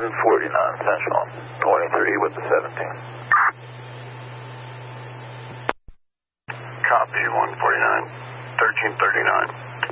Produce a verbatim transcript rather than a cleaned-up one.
one forty-nine Central, twenty-three with the seventeen. Copy, one forty-nine, thirteen thirty-nine.